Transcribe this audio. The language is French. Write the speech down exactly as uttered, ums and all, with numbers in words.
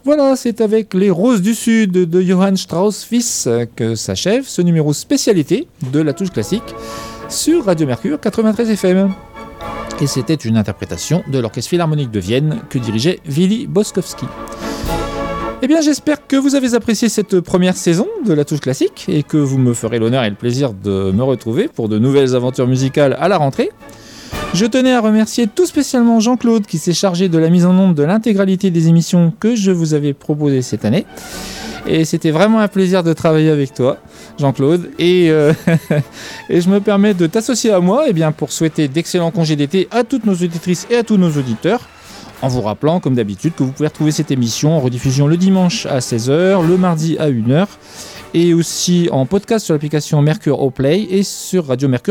Voilà, c'est avec les Roses du Sud de Johann Strauss fils que s'achève ce numéro spécialité de la touche classique sur Radio Mercure quatre-vingt-treize F M. Et c'était une interprétation de l'Orchestre Philharmonique de Vienne que dirigeait Willy Boskowski. Eh bien, j'espère que vous avez apprécié cette première saison de la touche classique et que vous me ferez l'honneur et le plaisir de me retrouver pour de nouvelles aventures musicales à la rentrée. Je tenais à remercier tout spécialement Jean-Claude qui s'est chargé de la mise en onde de l'intégralité des émissions que je vous avais proposées cette année. Et c'était vraiment un plaisir de travailler avec toi, Jean-Claude. Et, euh, et je me permets de t'associer à moi eh bien, pour souhaiter d'excellents congés d'été à toutes nos auditrices et à tous nos auditeurs. En vous rappelant, comme d'habitude, que vous pouvez retrouver cette émission en rediffusion le dimanche à seize heures, le mardi à une heure, et aussi en podcast sur l'application Mercure Au Play et sur radio mercure